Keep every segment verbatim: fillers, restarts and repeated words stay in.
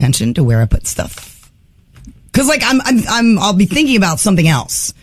attention to where I put stuff. Because, like, I'm, I'm, I'm, I'll be thinking about something else.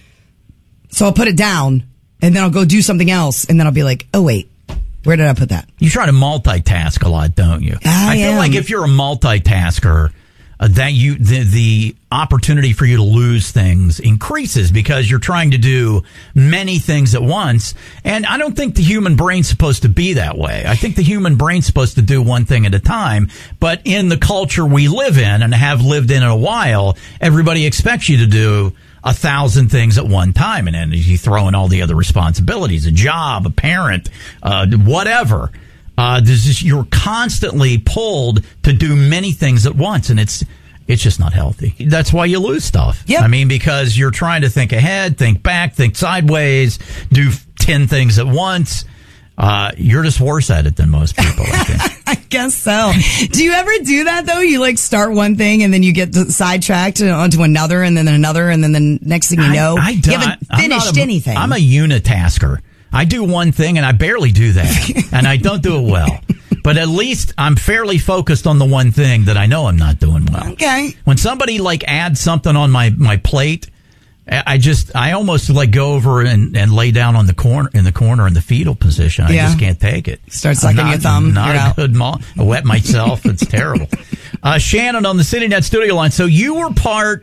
So I'll put it down, and then I'll go do something else, and then I'll be like, oh, wait, where did I put that? You try to multitask a lot, don't you? I, I feel am. like if you're a multitasker, uh, that you the, the opportunity for you to lose things increases because you're trying to do many things at once. And I don't think the human brain's supposed to be that way. I think the human brain's supposed to do one thing at a time. But in the culture we live in and have lived in a while, everybody expects you to do a thousand things at one time. And then you throw in all the other responsibilities, a job, a parent, uh, whatever. Uh, this is, you're constantly pulled to do many things at once, and it's it's just not healthy. That's why you lose stuff. Yep. I mean, because you're trying to think ahead, think back, think sideways, do ten things at once. Uh, you're just worse at it than most people, I think. I guess so. Do you ever do that, though? You, like, start one thing, and then you get sidetracked onto another, and then another, and then the next thing you know, I, I you haven't finished a, anything. I'm a unitasker. I do one thing, and I barely do that, and I don't do it well. But at least I'm fairly focused on the one thing that I know I'm not doing well. Okay. When somebody, like, adds something on my, my plate, I just, I almost, like, go over and, and lay down on the corner, in the corner in the fetal position. I Yeah. just can't take it. Start sucking not, your thumb. Not You're a out. good mom. I wet myself. It's terrible. Uh, Shannon on the CityNet studio line. So you were part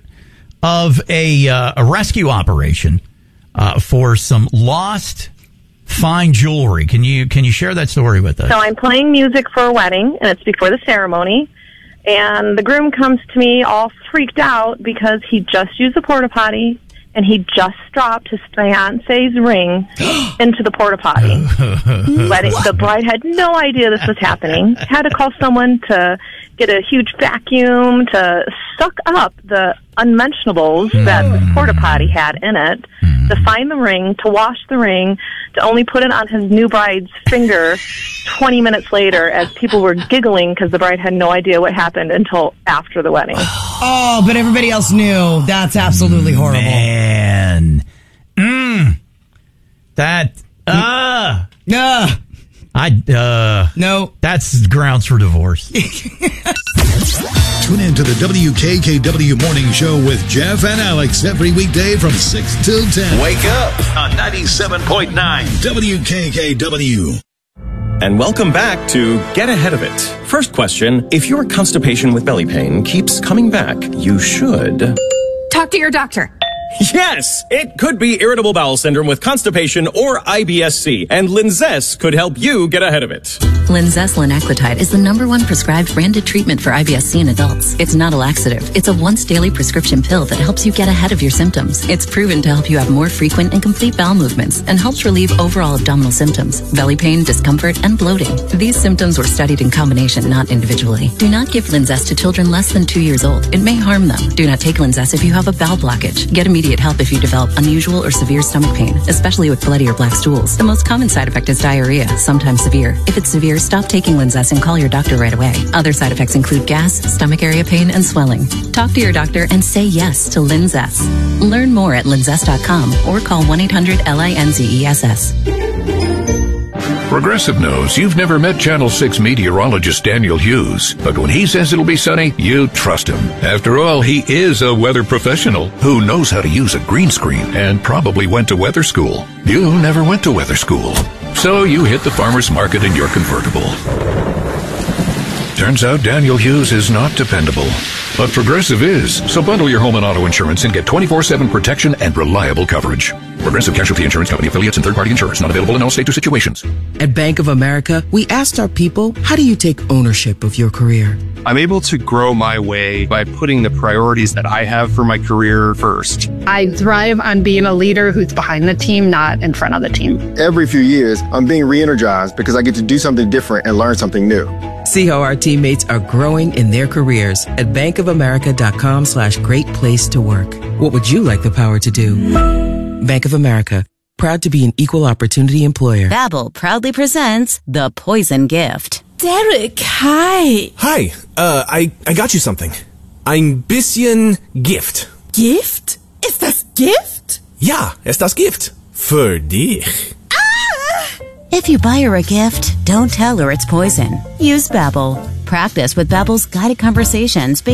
of a, uh, a rescue operation uh, for some lost fine jewelry. Can you can you share that story with us? So I'm playing music for a wedding, and it's before the ceremony. And the groom comes to me all freaked out because he just used the porta potty, and he just dropped his fiance's ring into the porta potty. Letting, the bride had no idea this was happening. Had to call someone to get a huge vacuum to suck up the unmentionables that the porta potty had in it, to find the ring, to wash the ring, to only put it on his new bride's finger twenty minutes later as people were giggling because the bride had no idea what happened until after the wedding. Oh, but everybody else knew. That's absolutely horrible. Man. Mm. That, uh. Uh, I, uh. no. That's grounds for divorce. Tune in to the W K K W Morning Show with Jeff and Alex every weekday from six till ten. Wake up on ninety-seven point nine W K K W. And welcome back to Get Ahead of It. First question, if your constipation with belly pain keeps coming back, you should... Talk to your doctor. Yes, it could be irritable bowel syndrome with constipation or I B S C, and Linzess could help you get ahead of it. Linzess linaclotide is the number one prescribed branded treatment for I B S C in adults. It's not a laxative. It's a once daily prescription pill that helps you get ahead of your symptoms. It's proven to help you have more frequent and complete bowel movements and helps relieve overall abdominal symptoms, belly pain, discomfort, and bloating. These symptoms were studied in combination, not individually. Do not give Linzess to children less than two years old. It may harm them. Do not take Linzess if you have a bowel blockage. Get immediate help if you develop unusual or severe stomach pain, especially with bloody or black stools. The most common side effect is diarrhea, sometimes severe. If it's severe, stop taking Linzess and call your doctor right away. Other side effects include gas, stomach area pain, and swelling. Talk to your doctor and say yes to Linzess. Learn more at linzess dot com or call one eight hundred L I N Z E S S. Progressive knows you've never met Channel six meteorologist Daniel Hughes, but when he says it'll be sunny, you trust him. After all, he is a weather professional who knows how to use a green screen and probably went to weather school. You never went to weather school, so you hit the farmer's market in your convertible. Turns out Daniel Hughes is not dependable, but Progressive is. So bundle your home and auto insurance and get twenty-four seven protection and reliable coverage. Progressive Casualty Insurance Company affiliates and third-party insurers not available in all states or situations. At Bank of America, we asked our people, how do you take ownership of your career? I'm able to grow my way by putting the priorities that I have for my career first. I thrive on being a leader who's behind the team, not in front of the team. Every few years, I'm being re-energized because I get to do something different and learn something new. See how our teammates are growing in their careers at bankofamerica.com slash great place to work. What would you like the power to do? Bank of America, proud to be an equal opportunity employer. Babbel proudly presents The Poison Gift. Derek, hi. Hi, uh, I, I got you something. Ein bisschen Gift. Gift? Ist das Gift? Ja, ist das Gift. Für dich. Ah! If you buy her a gift, don't tell her it's poison. Use Babbel. Practice with Babbel's guided conversations.